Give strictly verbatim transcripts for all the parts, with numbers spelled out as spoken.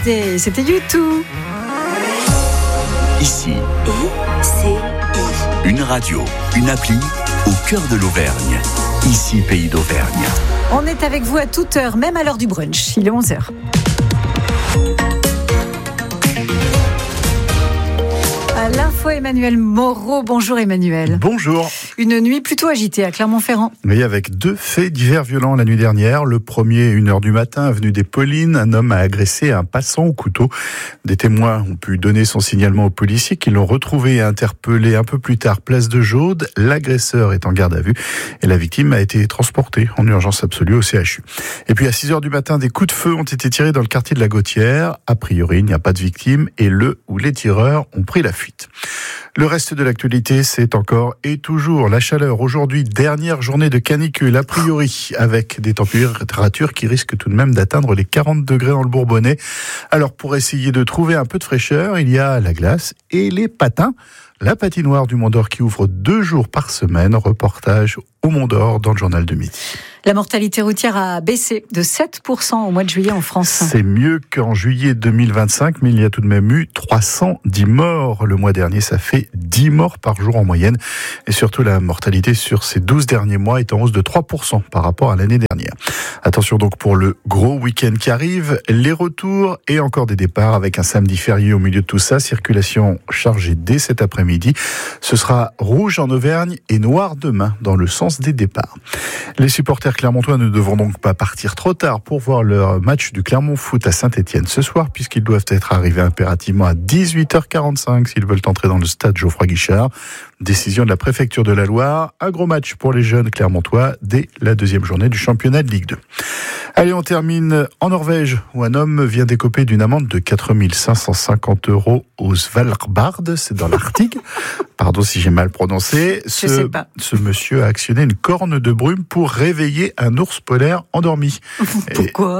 Day, c'était U deux. Ici, I C I. une radio, une appli au cœur de l'Auvergne. Ici, Pays d'Auvergne. On est avec vous à toute heure, même à l'heure du brunch. Il est onze heures. À l'info, Emmanuel Moreau. Bonjour Emmanuel. Bonjour. Une nuit plutôt agitée à Clermont-Ferrand. Oui, avec deux faits divers violents la nuit dernière. Le premier, une heure du matin, avenue des Paulines. Un homme a agressé un passant au couteau. Des témoins ont pu donner son signalement aux policiers qui l'ont retrouvé et interpellé un peu plus tard, place de Jaude. L'agresseur est en garde à vue et la victime a été transportée en urgence absolue au C H U. Et puis à six heures du matin, des coups de feu ont été tirés dans le quartier de la Gautière. A priori, il n'y a pas de victime et le ou les tireurs ont pris la fuite. Le reste de l'actualité, c'est encore et toujours la chaleur. Aujourd'hui, dernière journée de canicule, a priori, avec des températures qui risquent tout de même d'atteindre les quarante degrés dans le Bourbonnais. Alors, pour essayer de trouver un peu de fraîcheur, il y a la glace et les patins. La patinoire du Mont d'Or qui ouvre deux jours par semaine. Reportage au Mont d'Or dans le journal de midi. La mortalité routière a baissé de sept pour cent au mois de juillet en France. C'est mieux qu'en juillet deux mille vingt-cinq, mais il y a tout de même eu trois cent dix morts. Le mois dernier, ça fait dix morts par jour en moyenne. Et surtout, la mortalité sur ces douze derniers mois est en hausse de trois pour cent par rapport à l'année dernière. Attention donc pour le gros week-end qui arrive, les retours et encore des départs avec un samedi férié au milieu de tout ça. Circulation chargée dès cet après-midi. Ce sera rouge en Auvergne et noir demain dans le sens des départs. Les supporters clermontois ne devront donc pas partir trop tard pour voir leur match du Clermont Foot à Saint-Étienne ce soir, puisqu'ils doivent être arrivés impérativement à dix-huit heures quarante-cinq s'ils veulent entrer dans le stade Geoffroy Guichard. Décision de la préfecture de la Loire. Un gros match pour les jeunes clermontois dès la deuxième journée du championnat de Ligue deux. Allez, on termine en Norvège, où un homme vient d'écoper d'une amende de quatre mille cinq cent cinquante euros au Svalbard, c'est dans l'Arctique. Pardon si j'ai mal prononcé. Ce, Je sais pas. ce monsieur a actionné une corne de brume pour réveiller un ours polaire endormi. Pourquoi ?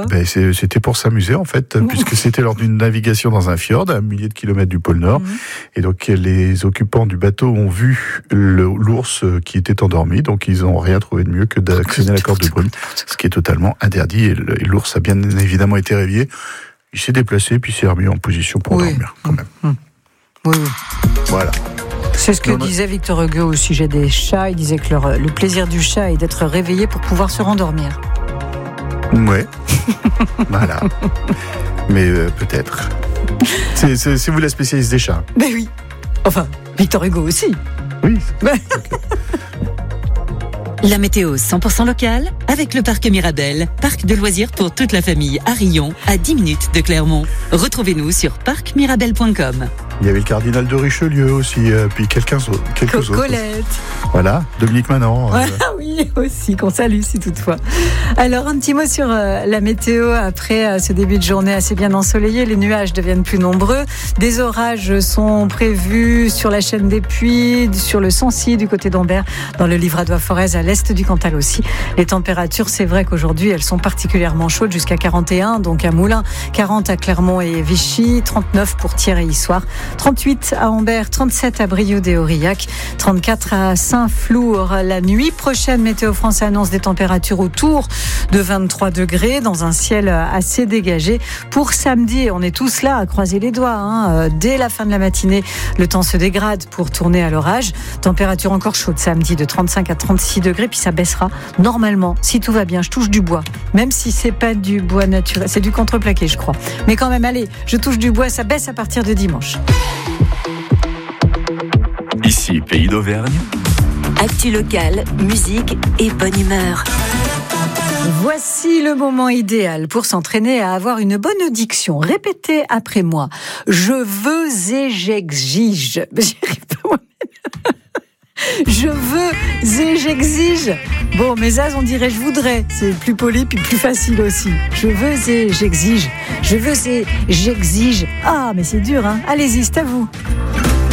Et, ben, c'est, C'était pour s'amuser en fait, oh. puisque c'était lors d'une navigation dans un fjord, à un millier de kilomètres du pôle Nord. Mmh. Et donc les occupants du bateau ont vu le, l'ours qui était endormi, donc ils n'ont rien trouvé de mieux que d'actionner la corde de brume, ce qui est totalement interdit. Et, le, et l'ours a bien évidemment été réveillé. Il s'est déplacé puis s'est remis en position pour oui. dormir quand même. Mmh. Oui, oui. Voilà. C'est ce que non, disait Victor Hugo au sujet des chats. Il disait que leur, le plaisir du chat est d'être réveillé pour pouvoir se rendormir. Ouais. Voilà. Mais euh, peut-être. C'est, c'est, c'est vous la spécialiste des chats. Ben oui. Enfin, Victor Hugo aussi. Oui. Ben... Okay. La météo cent pour cent locale avec le parc Mirabel, parc de loisirs pour toute la famille à Rion, à dix minutes de Clermont. Retrouvez-nous sur parc mirabel point com. Il y avait le cardinal de Richelieu aussi, euh, puis quelqu'un, quelques Co- autres. Colette. Voilà, Dominique Manon. Euh... Ah oui, aussi, qu'on salue si toutefois. Alors, un petit mot sur euh, la météo après euh, ce début de journée assez bien ensoleillé. Les nuages deviennent plus nombreux. Des orages sont prévus sur la chaîne des Puys, sur le Sancy, du côté d'Ambert, dans le Livradois-Forez, à l'est du Cantal aussi. Les températures, c'est vrai qu'aujourd'hui, elles sont particulièrement chaudes, jusqu'à quarante et un, donc à Moulins, quarante à Clermont et Vichy, trente-neuf pour Thiers et Issoire, trente-huit à Ambert, trente-sept à Brioude et Aurillac, trente-quatre à Saint-Flour. La nuit prochaine, Météo France annonce des températures autour de vingt-trois degrés dans un ciel assez dégagé. Pour samedi, on est tous là à croiser les doigts. Hein. Dès la fin de la matinée, le temps se dégrade pour tourner à l'orage. Température encore chaude samedi de trente-cinq à trente-six degrés, puis ça baissera normalement, si tout va bien. Je touche du bois, même si c'est pas du bois naturel, c'est du contreplaqué, je crois. Mais quand même, allez, je touche du bois, ça baisse à partir de dimanche. Ici, Pays d'Auvergne. Actu locale, musique et bonne humeur. Voici le moment idéal pour s'entraîner à avoir une bonne diction. Répétez après moi. Je veux et j'exige. J'y arrive pas moi-même. Je veux et j'exige. Bon, mes as, on dirait je voudrais. C'est plus poli puis plus facile aussi. Je veux et j'exige. Je veux et j'exige. Ah, mais c'est dur, hein. Allez-y, c'est à vous.